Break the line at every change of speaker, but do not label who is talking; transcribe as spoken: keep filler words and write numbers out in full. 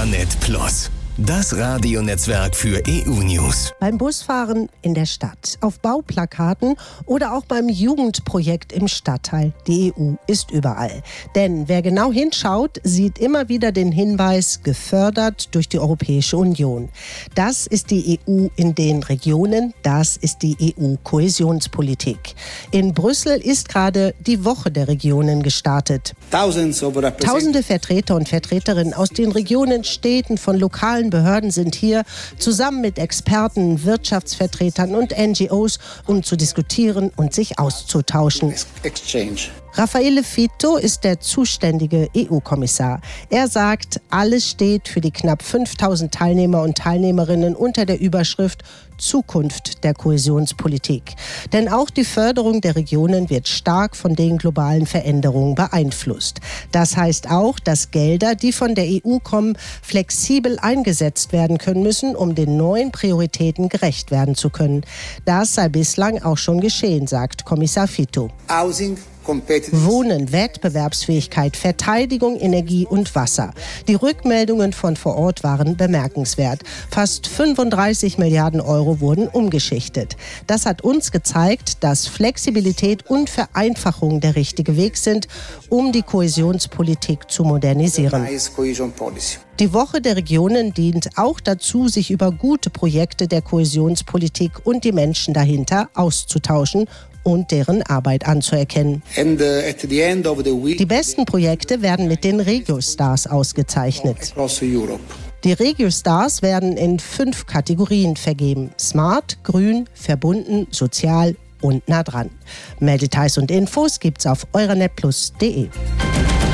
Euranet Plus, das Radionetzwerk für E U-News.
Beim Busfahren in der Stadt, auf Bauplakaten oder auch beim Jugendprojekt im Stadtteil. Die E U ist überall. Denn wer genau hinschaut, sieht immer wieder den Hinweis, gefördert durch die Europäische Union. Das ist die E U in den Regionen, das ist die E U-Kohäsionspolitik. In Brüssel ist gerade die Woche der Regionen gestartet. Tausende Vertreter und Vertreterinnen aus den Regionen, Städten, von lokalen Behörden sind hier, zusammen mit Experten, Wirtschaftsvertretern und N G Os, um zu diskutieren und sich auszutauschen. Raffaele Fitto ist der zuständige E U-Kommissar. Er sagt, alles steht für die knapp fünftausend Teilnehmer und Teilnehmerinnen unter der Überschrift Zukunft der Kohäsionspolitik. Denn auch die Förderung der Regionen wird stark von den globalen Veränderungen beeinflusst. Das heißt auch, dass Gelder, die von der E U kommen, flexibel eingesetzt werden können müssen, um den neuen Prioritäten gerecht werden zu können. Das sei bislang auch schon geschehen, sagt Kommissar Fitto. Wohnen, Wettbewerbsfähigkeit, Verteidigung, Energie und Wasser. Die Rückmeldungen von vor Ort waren bemerkenswert. Fast fünfunddreißig Milliarden Euro wurden umgeschichtet. Das hat uns gezeigt, dass Flexibilität und Vereinfachung der richtige Weg sind, um die Kohäsionspolitik zu modernisieren. Die Woche der Regionen dient auch dazu, sich über gute Projekte der Kohäsionspolitik und die Menschen dahinter auszutauschen und deren Arbeit anzuerkennen.
And, uh, at the end of the week,
die besten Projekte werden mit den Regio-Stars ausgezeichnet. Die Regio-Stars werden in fünf Kategorien vergeben: Smart, Grün, Verbunden, Sozial und nah dran. Mehr Details und Infos gibt's auf euranet plus punkt de.